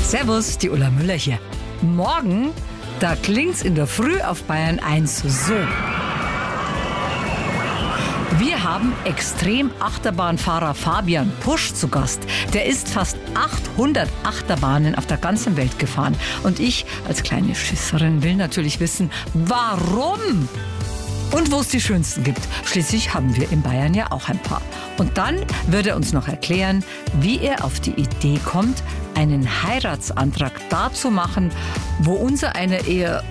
Servus, die Ulla Müller hier. Morgen, da klingt's in der Früh auf Bayern 1 so. Wir haben Extrem-Achterbahnfahrer Fabian Pusch zu Gast. Der ist fast 800 Achterbahnen auf der ganzen Welt gefahren. Und ich als kleine Schisserin will natürlich wissen, warum? Und wo es die schönsten gibt. Schließlich haben wir in Bayern ja auch ein paar. Und dann wird er uns noch erklären, wie er auf die Idee kommt, einen Heiratsantrag da zu machen, wo unser einer eher...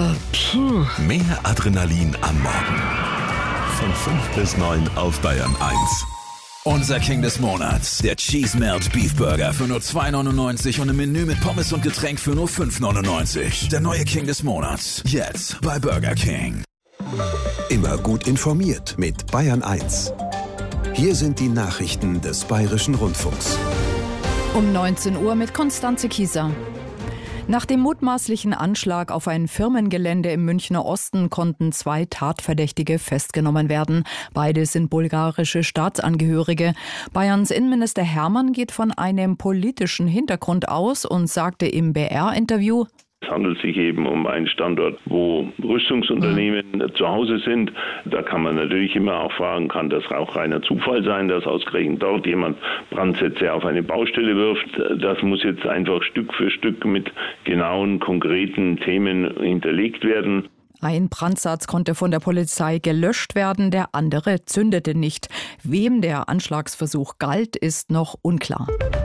Mehr Adrenalin am Morgen. Von 5 bis 9 auf Bayern 1. Unser King des Monats, der Cheese Melt Beef Burger für nur 2,99 und ein Menü mit Pommes und Getränk für nur 5,99. Der neue King des Monats, jetzt bei Burger King. Immer gut informiert mit Bayern 1. Hier sind die Nachrichten des Bayerischen Rundfunks. Um 19 Uhr mit Konstanze Kieser. Nach dem mutmaßlichen Anschlag auf ein Firmengelände im Münchner Osten konnten 2 Tatverdächtige festgenommen werden. Beide sind bulgarische Staatsangehörige. Bayerns Innenminister Hermann geht von einem politischen Hintergrund aus und sagte im BR-Interview: Es handelt sich eben um einen Standort, wo Rüstungsunternehmen zu Hause sind. Da kann man natürlich immer auch fragen, kann das auch reiner Zufall sein, dass ausgerechnet dort jemand Brandsätze auf eine Baustelle wirft. Das muss jetzt einfach Stück für Stück mit genauen, konkreten Themen hinterlegt werden. Ein Brandsatz konnte von der Polizei gelöscht werden, der andere zündete nicht. Wem der Anschlagsversuch galt, ist noch unklar.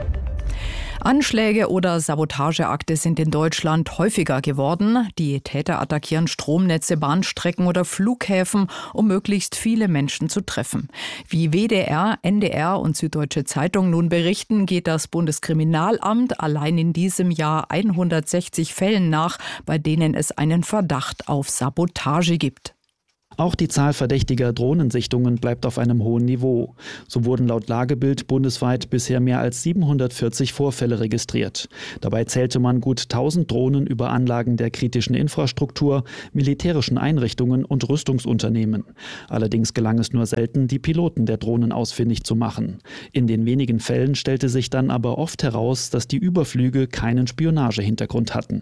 Anschläge oder Sabotageakte sind in Deutschland häufiger geworden. Die Täter attackieren Stromnetze, Bahnstrecken oder Flughäfen, um möglichst viele Menschen zu treffen. Wie WDR, NDR und Süddeutsche Zeitung nun berichten, geht das Bundeskriminalamt allein in diesem Jahr 160 Fällen nach, bei denen es einen Verdacht auf Sabotage gibt. Auch die Zahl verdächtiger Drohnensichtungen bleibt auf einem hohen Niveau. So wurden laut Lagebild bundesweit bisher mehr als 740 Vorfälle registriert. Dabei zählte man gut 1000 Drohnen über Anlagen der kritischen Infrastruktur, militärischen Einrichtungen und Rüstungsunternehmen. Allerdings gelang es nur selten, die Piloten der Drohnen ausfindig zu machen. In den wenigen Fällen stellte sich dann aber oft heraus, dass die Überflüge keinen Spionagehintergrund hatten.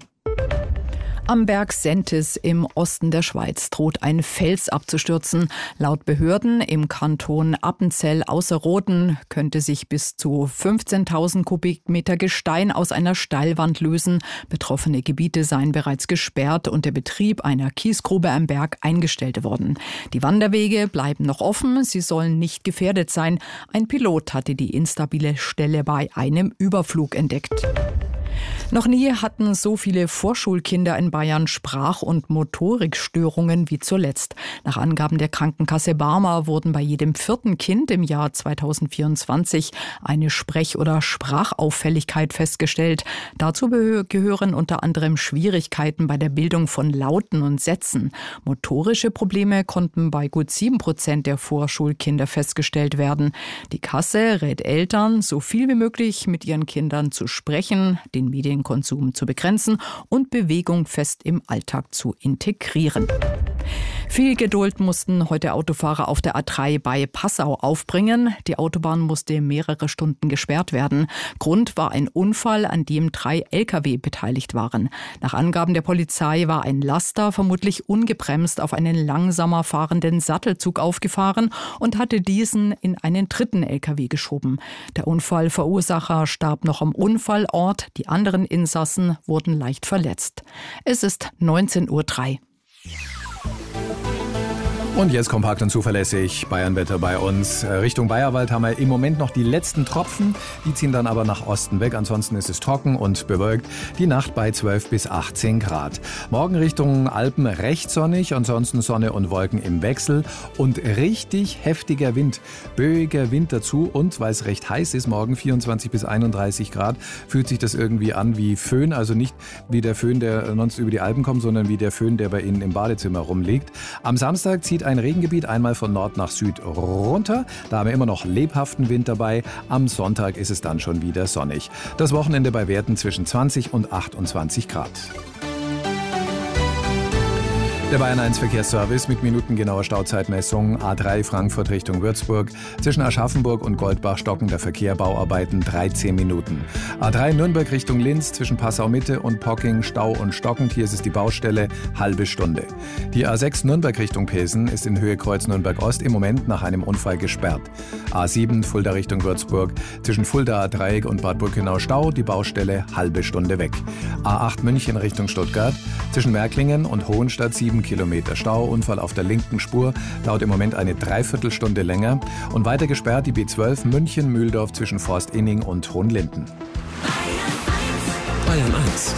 Am Berg Sentis im Osten der Schweiz droht ein Fels abzustürzen. Laut Behörden im Kanton Appenzell Ausserrhoden könnte sich bis zu 15.000 Kubikmeter Gestein aus einer Steilwand lösen. Betroffene Gebiete seien bereits gesperrt und der Betrieb einer Kiesgrube am Berg eingestellt worden. Die Wanderwege bleiben noch offen, sie sollen nicht gefährdet sein. Ein Pilot hatte die instabile Stelle bei einem Überflug entdeckt. Noch nie hatten so viele Vorschulkinder in Bayern Sprach- und Motorikstörungen wie zuletzt. Nach Angaben der Krankenkasse Barmer wurden bei jedem 4. Kind im Jahr 2024 eine Sprech- oder Sprachauffälligkeit festgestellt. Dazu gehören unter anderem Schwierigkeiten bei der Bildung von Lauten und Sätzen. Motorische Probleme konnten bei gut 7% der Vorschulkinder festgestellt werden. Die Kasse rät Eltern, so viel wie möglich mit ihren Kindern zu sprechen, den Medienkonsum zu begrenzen und Bewegung fest im Alltag zu integrieren. Viel Geduld mussten heute Autofahrer auf der A3 bei Passau aufbringen. Die Autobahn musste mehrere Stunden gesperrt werden. Grund war ein Unfall, an dem 3 Lkw beteiligt waren. Nach Angaben der Polizei war ein Laster vermutlich ungebremst auf einen langsamer fahrenden Sattelzug aufgefahren und hatte diesen in einen 3. Lkw geschoben. Der Unfallverursacher starb noch am Unfallort. Die anderen Insassen wurden leicht verletzt. Es ist 19:03 Uhr. Und jetzt kompakt und zuverlässig Bayernwetter bei uns. Richtung Bayerwald haben wir im Moment noch die letzten Tropfen. Die ziehen dann aber nach Osten weg. Ansonsten ist es trocken und bewölkt. Die Nacht bei 12 bis 18 Grad. Morgen Richtung Alpen recht sonnig. Ansonsten Sonne und Wolken im Wechsel. Und richtig heftiger Wind. Böiger Wind dazu. Und weil es recht heiß ist, morgen 24 bis 31 Grad, fühlt sich das irgendwie an wie Föhn. Also nicht wie der Föhn, der sonst über die Alpen kommt, sondern wie der Föhn, der bei Ihnen im Badezimmer rumliegt. Am Samstag zieht ein Regengebiet einmal von Nord nach Süd runter. Da haben wir immer noch lebhaften Wind dabei. Am Sonntag ist es dann schon wieder sonnig. Das Wochenende bei Werten zwischen 20 und 28 Grad. Der Bayern 1 Verkehrsservice mit minutengenauer Stauzeitmessung. A3 Frankfurt Richtung Würzburg. Zwischen Aschaffenburg und Goldbach stocken der Verkehr, Bauarbeiten 13 Minuten. A3 Nürnberg Richtung Linz zwischen Passau Mitte und Pocking Stau und stockend. Hier ist es die Baustelle, halbe Stunde. Die A6 Nürnberg Richtung Pilsen ist in Höhe Kreuz Nürnberg Ost im Moment nach einem Unfall gesperrt. A7 Fulda Richtung Würzburg zwischen Fuldaer Dreieck und Bad Brückenau Stau, die Baustelle halbe Stunde weg. A8 München Richtung Stuttgart zwischen Merklingen und Hohenstadt 7 Kilometer Stau, Unfall auf der linken Spur, dauert im Moment eine Dreiviertelstunde länger. Und weiter gesperrt die B12 München-Mühldorf zwischen Forst-Inning und Hohenlinden. Bayern 1.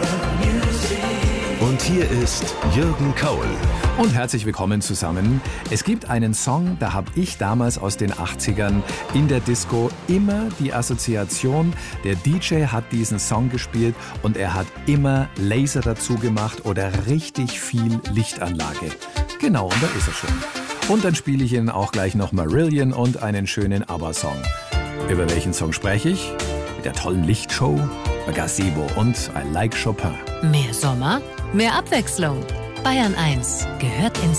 Und hier ist Jürgen Kaul. Und herzlich willkommen zusammen. Es gibt einen Song, da habe ich damals aus den 80ern in der Disco immer die Assoziation, der DJ hat diesen Song gespielt und er hat immer Laser dazu gemacht oder richtig viel Lichtanlage. Genau, und da ist er schon. Und dann spiele ich Ihnen auch gleich noch Marillion und einen schönen ABBA-Song. Über welchen Song spreche ich? Mit der tollen Lichtshow, Gazebo und I Like Chopin. Mehr Sommer, mehr Abwechslung. Bayern 1 gehört ins